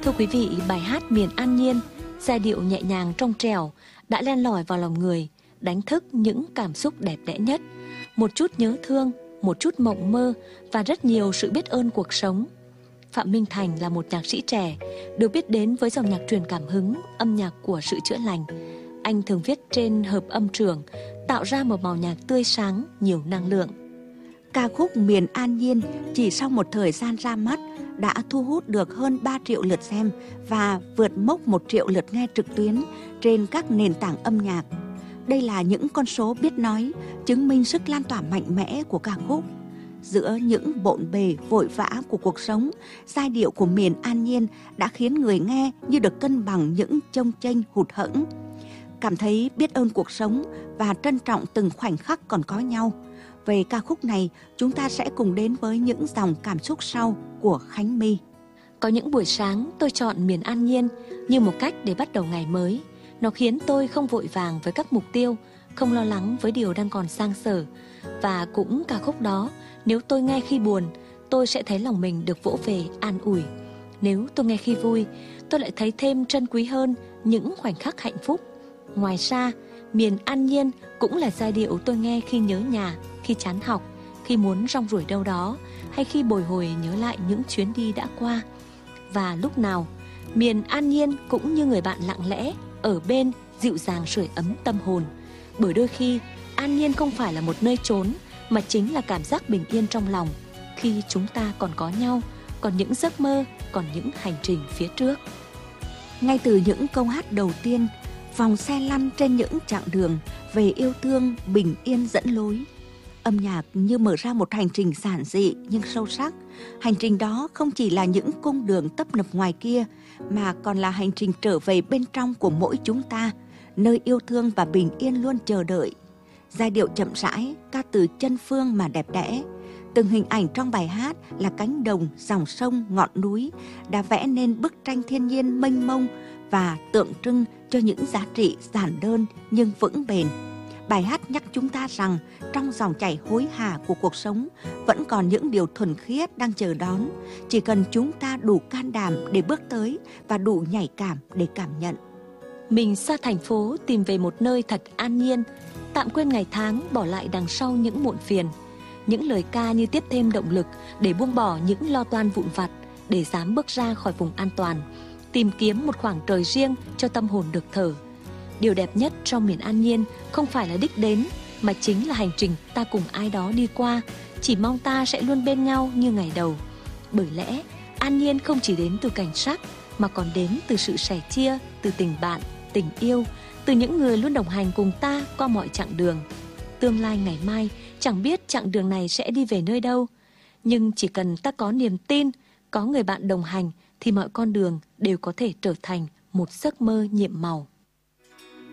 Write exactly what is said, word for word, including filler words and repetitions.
Thưa quý vị, bài hát Miền An Nhiên, giai điệu nhẹ nhàng trong trẻo đã len lỏi vào lòng người, đánh thức những cảm xúc đẹp đẽ nhất. Một chút nhớ thương, một chút mộng mơ và rất nhiều sự biết ơn cuộc sống. Phạm Minh Thành là một nhạc sĩ trẻ, được biết đến với dòng nhạc truyền cảm hứng, âm nhạc của sự chữa lành. Anh thường viết trên hợp âm trường, tạo ra một màu nhạc tươi sáng, nhiều năng lượng. Ca khúc Miền An Nhiên chỉ sau một thời gian ra mắt đã thu hút được hơn ba triệu lượt xem và vượt mốc một triệu lượt nghe trực tuyến trên các nền tảng âm nhạc. Đây là những con số biết nói, chứng minh sức lan tỏa mạnh mẽ của ca khúc. Giữa những bộn bề vội vã của cuộc sống, giai điệu của Miền An Nhiên đã khiến người nghe như được cân bằng những chông chênh hụt hẫng, cảm thấy biết ơn cuộc sống và trân trọng từng khoảnh khắc còn có nhau. Về ca khúc này, chúng ta sẽ cùng đến với những dòng cảm xúc sau của Khánh My. Có những buổi sáng tôi chọn Miền An Nhiên như một cách để bắt đầu ngày mới. Nó khiến tôi không vội vàng với các mục tiêu, không lo lắng với điều đang còn dang dở. Và cũng ca khúc đó, nếu tôi nghe khi buồn, tôi sẽ thấy lòng mình được vỗ về an ủi. Nếu tôi nghe khi vui, tôi lại thấy thêm trân quý hơn những khoảnh khắc hạnh phúc. Ngoài ra, Miền An Nhiên cũng là giai điệu tôi nghe khi nhớ nhà, khi chán học, khi muốn rong ruổi đâu đó, hay khi bồi hồi nhớ lại những chuyến đi đã qua. Và lúc nào, Miền An Nhiên cũng như người bạn lặng lẽ, ở bên, dịu dàng sưởi ấm tâm hồn. Bởi đôi khi, an nhiên không phải là một nơi trốn, mà chính là cảm giác bình yên trong lòng, khi chúng ta còn có nhau, còn những giấc mơ, còn những hành trình phía trước. Ngay từ những câu hát đầu tiên, vòng xe lăn trên những chặng đường về yêu thương bình yên dẫn lối. Âm nhạc như mở ra một hành trình giản dị nhưng sâu sắc. Hành trình đó không chỉ là những cung đường tấp nập ngoài kia, mà còn là hành trình trở về bên trong của mỗi chúng ta, nơi yêu thương và bình yên luôn chờ đợi. Giai điệu chậm rãi, ca từ chân phương mà đẹp đẽ. Từng hình ảnh trong bài hát là cánh đồng, dòng sông, ngọn núi đã vẽ nên bức tranh thiên nhiên mênh mông và tượng trưng cho những giá trị giản đơn nhưng vững bền. Bài hát nhắc chúng ta rằng trong dòng chảy hối hả của cuộc sống vẫn còn những điều thuần khiết đang chờ đón. Chỉ cần chúng ta đủ can đảm để bước tới và đủ nhạy cảm để cảm nhận. Mình xa thành phố tìm về một nơi thật an nhiên, tạm quên ngày tháng, bỏ lại đằng sau những muộn phiền. Những lời ca như tiếp thêm động lực để buông bỏ những lo toan vụn vặt, để dám bước ra khỏi vùng an toàn, tìm kiếm một khoảng trời riêng cho tâm hồn được thở. Điều đẹp nhất trong Miền An Nhiên không phải là đích đến, mà chính là hành trình ta cùng ai đó đi qua. Chỉ mong ta sẽ luôn bên nhau như ngày đầu. Bởi lẽ an nhiên không chỉ đến từ cảnh sắc, mà còn đến từ sự sẻ chia, từ tình bạn, tình yêu, từ những người luôn đồng hành cùng ta qua mọi chặng đường. Tương lai ngày mai chẳng biết chặng đường này sẽ đi về nơi đâu, nhưng chỉ cần ta có niềm tin, có người bạn đồng hành, thì mọi con đường đều có thể trở thành một giấc mơ nhiệm màu.